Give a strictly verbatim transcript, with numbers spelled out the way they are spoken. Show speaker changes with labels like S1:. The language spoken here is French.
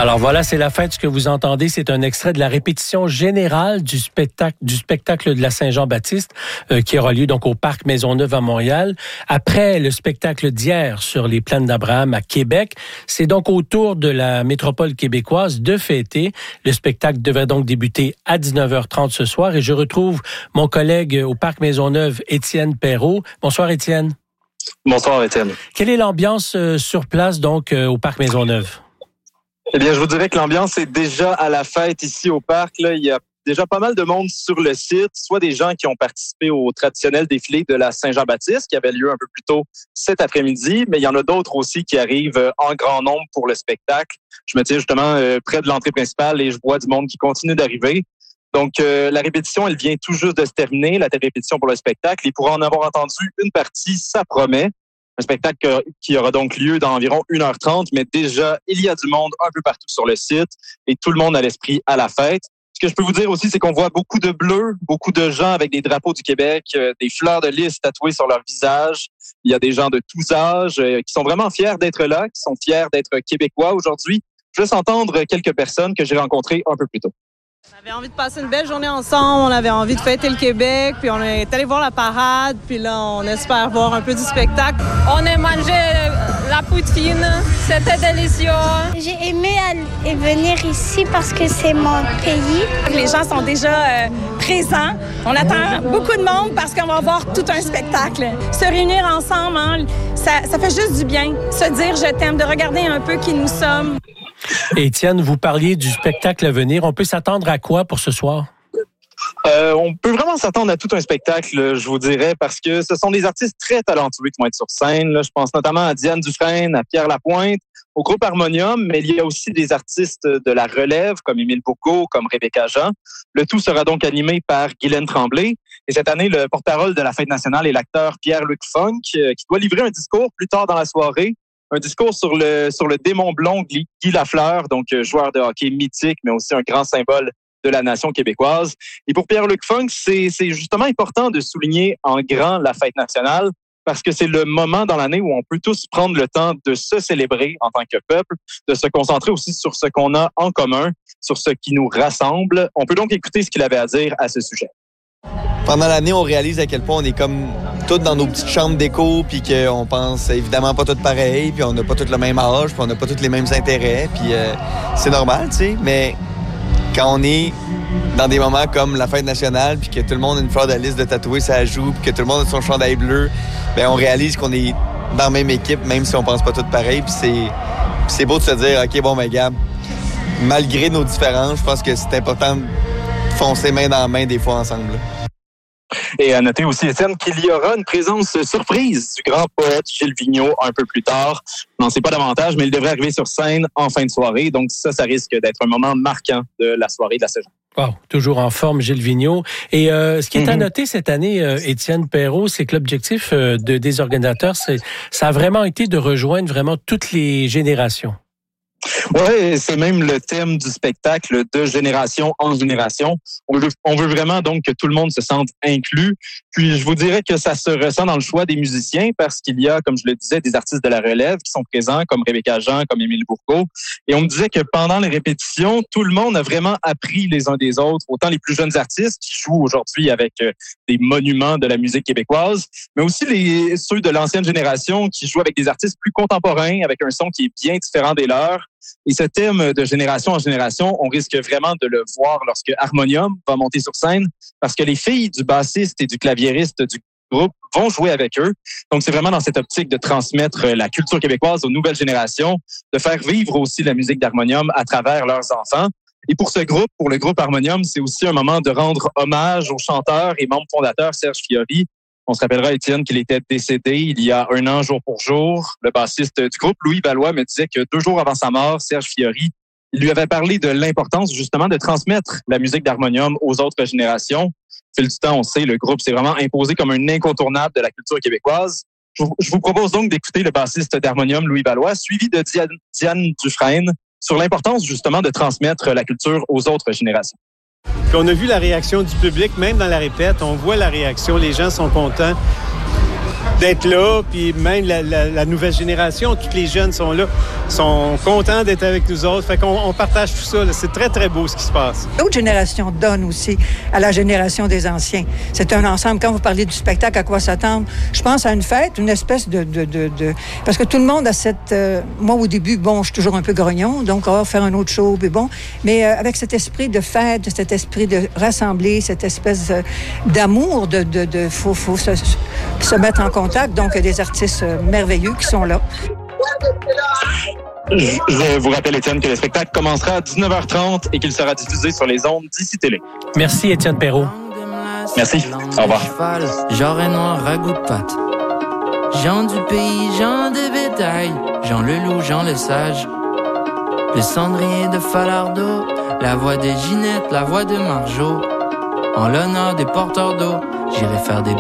S1: Alors voilà, c'est la fête. Ce que vous entendez, c'est un extrait de la répétition générale du spectacle du spectacle de la Saint-Jean-Baptiste euh, qui aura lieu donc au Parc Maisonneuve à Montréal. Après le spectacle d'hier sur les plaines d'Abraham à Québec, c'est donc au tour de la métropole québécoise de fêter. Le spectacle devrait donc débuter à dix-neuf heures trente ce soir et je retrouve mon collègue au Parc Maisonneuve, Étienne Perrault. Bonsoir Étienne.
S2: Bonsoir Étienne.
S1: Quelle est l'ambiance euh, sur place donc euh, au Parc Maisonneuve?
S2: Eh bien, je vous dirais que l'ambiance est déjà à la fête ici au parc. Là, il y a déjà pas mal de monde sur le site, soit des gens qui ont participé au traditionnel défilé de la Saint-Jean-Baptiste qui avait lieu un peu plus tôt cet après-midi, mais il y en a d'autres aussi qui arrivent en grand nombre pour le spectacle. Je me tiens justement euh, près de l'entrée principale et je vois du monde qui continue d'arriver. Donc, euh, la répétition, elle vient tout juste de se terminer, la répétition pour le spectacle. Et pour en avoir entendu une partie, ça promet. Un spectacle qui aura donc lieu dans environ une heure trente, mais déjà, il y a du monde un peu partout sur le site et tout le monde a l'esprit à la fête. Ce que je peux vous dire aussi, c'est qu'on voit beaucoup de bleus, beaucoup de gens avec des drapeaux du Québec, euh, des fleurs de lys tatouées sur leur visage. Il y a des gens de tous âges euh, qui sont vraiment fiers d'être là, qui sont fiers d'être québécois aujourd'hui. Je laisse entendre quelques personnes que j'ai rencontrées un peu plus tôt.
S3: On avait envie de passer une belle journée ensemble, on avait envie de fêter le Québec, puis on est allé voir la parade, puis là, on espère voir un peu du spectacle.
S4: On a mangé la poutine, c'était délicieux.
S5: J'ai aimé aller venir ici parce que c'est mon pays.
S3: Les gens sont déjà euh, présents. On attend beaucoup de monde parce qu'on va voir tout un spectacle. Se réunir ensemble, hein, ça, ça fait juste du bien. Se dire « je t'aime », de regarder un peu qui nous sommes.
S1: Étienne, vous parliez du spectacle à venir. On peut s'attendre à quoi pour ce soir?
S2: Euh, on peut vraiment s'attendre à tout un spectacle, je vous dirais, parce que ce sont des artistes très talentueux qui vont être sur scène. Là, je pense notamment à Diane Dufresne, à Pierre Lapointe, au groupe Harmonium, mais il y a aussi des artistes de la relève, comme Émile Bourgault, comme Rebecca Jean. Le tout sera donc animé par Guylaine Tremblay. Et cette année, le porte-parole de la Fête nationale est l'acteur Pierre-Luc Funk, qui doit livrer un discours plus tard dans la soirée. Un discours sur le sur le démon blond Guy Lafleur, donc joueur de hockey mythique, mais aussi un grand symbole de la nation québécoise. Et pour Pierre-Luc Funk, c'est c'est justement important de souligner en grand la fête nationale parce que c'est le moment dans l'année où on peut tous prendre le temps de se célébrer en tant que peuple, de se concentrer aussi sur ce qu'on a en commun, sur ce qui nous rassemble. On peut donc écouter ce qu'il avait à dire à ce sujet.
S6: Pendant l'année, on réalise à quel point on est comme tous dans nos petites chambres d'écho, puis qu'on pense évidemment pas tous pareil, puis on n'a pas tous le même âge, puis on n'a pas tous les mêmes intérêts, puis euh, c'est normal, tu sais, mais quand on est dans des moments comme la fête nationale, puis que tout le monde a une fleur de lys de tatouer ça joue, puis que tout le monde a son chandail bleu, ben on réalise qu'on est dans la même équipe, même si on pense pas tous pareil, puis c'est, puis c'est beau de se dire, OK, bon, ben gars, malgré nos différences, je pense que c'est important de foncer main dans main des fois ensemble.
S2: Et à noter aussi, Étienne, qu'il y aura une présence surprise du grand poète Gilles Vigneault un peu plus tard. Je n'en sais pas davantage, mais il devrait arriver sur scène en fin de soirée. Donc ça, ça risque d'être un moment marquant de la soirée de la saison.
S1: Wow, toujours en forme, Gilles Vigneault. Et euh, ce qui est à noter cette année, euh, Étienne Perrault, c'est que l'objectif euh, de, des organisateurs, c'est, ça a vraiment été de rejoindre vraiment toutes les générations.
S2: Ouais, c'est même le thème du spectacle, de génération en génération. On veut, on veut vraiment donc que tout le monde se sente inclus. Puis je vous dirais que ça se ressent dans le choix des musiciens parce qu'il y a, comme je le disais, des artistes de la relève qui sont présents, comme Rebecca Jean, comme Émile Bourgault. Et on me disait que pendant les répétitions, tout le monde a vraiment appris les uns des autres, autant les plus jeunes artistes qui jouent aujourd'hui avec des monuments de la musique québécoise, mais aussi les ceux de l'ancienne génération qui jouent avec des artistes plus contemporains, avec un son qui est bien différent des leurs. Et ce thème de génération en génération, on risque vraiment de le voir lorsque Harmonium va monter sur scène parce que les filles du bassiste et du claviériste du groupe vont jouer avec eux. Donc, c'est vraiment dans cette optique de transmettre la culture québécoise aux nouvelles générations, de faire vivre aussi la musique d'Harmonium à travers leurs enfants. Et pour ce groupe, pour le groupe Harmonium, c'est aussi un moment de rendre hommage au chanteur et membre fondateur Serge Fiori. On se rappellera, Étienne, qu'il était décédé il y a un an, jour pour jour. Le bassiste du groupe, Louis Valois, me disait que deux jours avant sa mort, Serge Fiori, il lui avait parlé de l'importance, justement, de transmettre la musique d'Harmonium aux autres générations. Au fil du temps, on sait, le groupe s'est vraiment imposé comme un incontournable de la culture québécoise. Je vous, je vous propose donc d'écouter le bassiste d'Harmonium, Louis Valois, suivi de Diane, Diane Dufresne, sur l'importance, justement, de transmettre la culture aux autres générations.
S7: Puis on a vu la réaction du public, même dans la répète, on voit la réaction, les gens sont contents. d'être là, puis même la, la, la nouvelle génération, tous les jeunes sont là, sont contents d'être avec nous autres. Fait qu'on on partage tout ça. Là. C'est très, très beau ce qui se passe.
S8: L'autre génération donne aussi à la génération des anciens. C'est un ensemble. Quand vous parlez du spectacle, à quoi s'attendre? Je pense à une fête, une espèce de... de, de, de... Parce que tout le monde a cette... Euh... Moi, au début, bon, je suis toujours un peu grognon, donc on va faire un autre show, puis bon. Mais euh, avec cet esprit de fête, cet esprit de rassembler, cette espèce euh, d'amour, de... de, de faut, faut se, se mettre en contact. Donc, des artistes euh, merveilleux qui sont là.
S2: Je, je vous rappelle, Étienne, que le spectacle commencera à dix-neuf heures trente et qu'il sera diffusé sur les ondes d'ici Télé.
S1: Merci, Étienne Perrault.
S2: Merci. Au revoir.
S9: Genre noir à goût de pâte. Jean du pays, Jean de bétail. Jean le loup, Jean le sage. Le cendrier de Falardeau. La voix de Ginette, la voix de Marjo. En l'honneur des porteurs d'eau, j'irai faire des